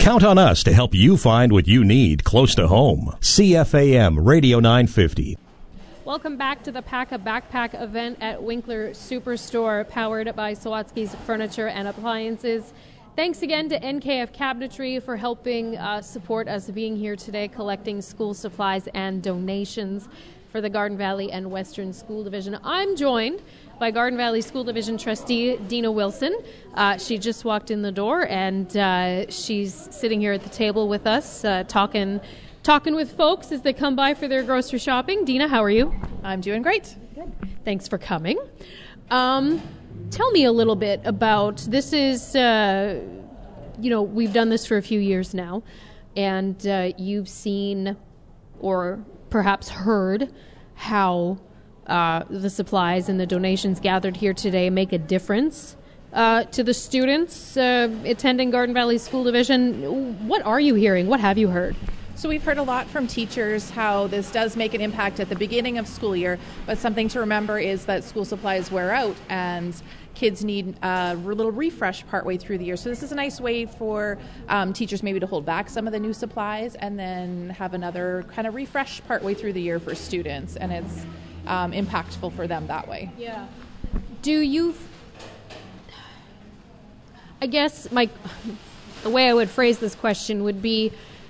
Count on us to help you find what you need close to home. CFAM Radio 950. Welcome back to the Pack a Backpack event at Winkler Superstore, powered by Sawatsky's Furniture and Appliances. Thanks again to NKF Cabinetry for helping support us being here today, collecting school supplies and donations for the Garden Valley and Western School Division. I'm joined by Garden Valley School Division trustee Dina Wilson. She just walked in the door, and she's sitting here at the table with us, talking with folks as they come by for their grocery shopping. Dina, how are you? I'm doing great. Good. Thanks for coming. Tell me a little bit about, this is, we've done this for a few years now, and you've seen or perhaps heard how the supplies and the donations gathered here today make a difference to the students attending Garden Valley School Division. What are you hearing? What have you heard? So we've heard a lot from teachers how this does make an impact at the beginning of school year, but something to remember is that school supplies wear out and kids need a little refresh partway through the year. So this is a nice way for teachers maybe to hold back some of the new supplies and then have another kind of refresh partway through the year for students, and it's impactful for them that way. Yeah. I guess the way I would phrase this question would be,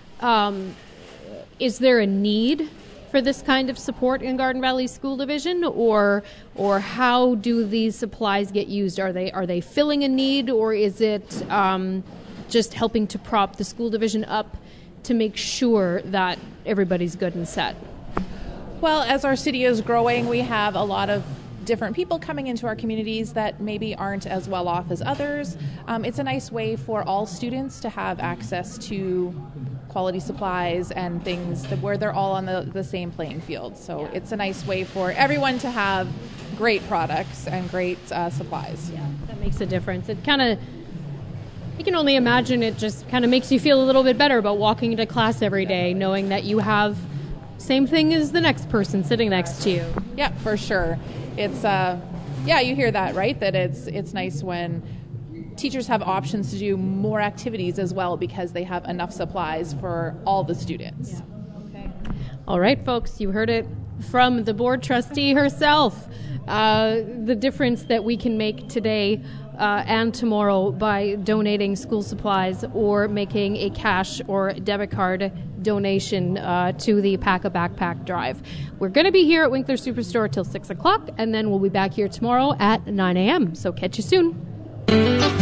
is there a need for this kind of support in Garden Valley School Division, or how do these supplies get used? Are they filling a need, or is it just helping to prop the school division up to make sure that everybody's good and set? Well, as our city is growing, we have a lot of different people coming into our communities that maybe aren't as well off as others. It's a nice way for all students to have access to quality supplies and things where they're all on the same playing field. So it's a nice way for everyone to have great products and great supplies. Yeah, that makes a difference. I can only imagine it just kind of makes you feel a little bit better about walking into class every day, knowing that you have same thing as the next person sitting next to you. Yeah, for sure. It's you hear that, right? That it's nice when teachers have options to do more activities as well because they have enough supplies for all the students. Yeah. Okay. All right, folks, you heard it from the board trustee herself. The difference that we can make today and tomorrow by donating school supplies or making a cash or debit card donation to the Pack a Backpack drive. We're going to be here at Winkler Superstore till 6 o'clock, and then we'll be back here tomorrow at 9 a.m. So catch you soon.